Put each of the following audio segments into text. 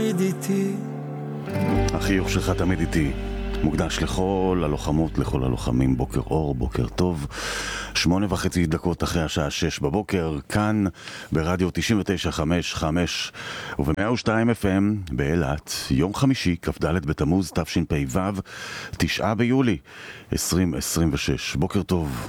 תמיד איתי. החיוך שלך תמיד איתי. מוקדש לכל הלוחמות, לכל הלוחמים. בוקר אור, בוקר טוב. 8:30 אחרי השעה 6 בבוקר, כאן ברדיו 99.5 וב-102 FM באילת, יום חמישי, כ"ד בתמוז תשפ"ו, 9 ביולי 2026. בוקר טוב.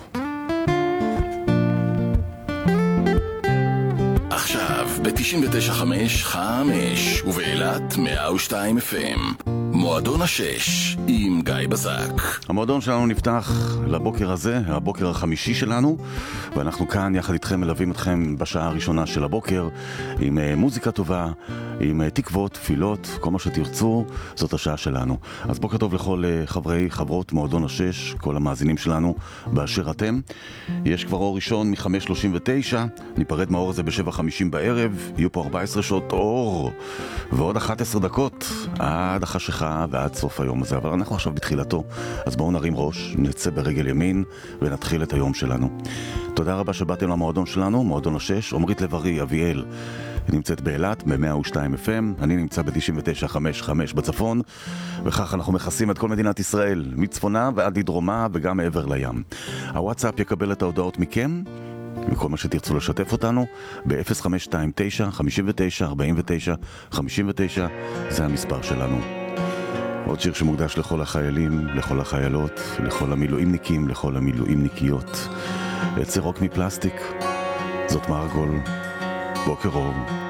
עכשיו ב-99.5 ובאילת 102 FM מועדון השש עם גיא בזק. המועדון שלנו נפתח לבוקר הזה, הבוקר החמישי שלנו, ואנחנו כאן יחד איתכם מלווים אתכם בשעה הראשונה של הבוקר עם מוזיקה טובה, עם תקוות, תפילות, כל מה שתרצו, זאת השעה שלנו. אז בוקר טוב לכל חברי, חברות מועדון השש, כל המאזינים שלנו באשר אתם. יש כבר אור ראשון מ-5:39, ניפרד מהאור הזה ב-7:50 בערב, יהיו פה 14 שעות אור ועוד 11 דקות עד החשיכה ועד סוף היום הזה, אבל אנחנו עכשיו בתחילתו, אז בואו נרים ראש, נצא ברגל ימין ונתחיל את היום שלנו. תודה רבה שבאתם למועדון שלנו, מועדון השש. עומרית לב-ארי, אביאל, נמצאת באילת ב-102 FM, אני נמצא ב-99.5 בצפון, וכך אנחנו מכסים את כל מדינת ישראל, מצפונה ועד לדרומה וגם מעבר לים. הוואטסאפ יקבל את ההודעות מכם, וכל מה שתרצו לשתף אותנו ב-0529 59 49 59, זה המספר שלנו. עוד שיר שמוקדש לכל החיילים, לכל החיילות, לכל המילואימניקים, לכל המילואימניקיות. יצא רוק מפלסטיק, זאת מרגול. בוקר אור.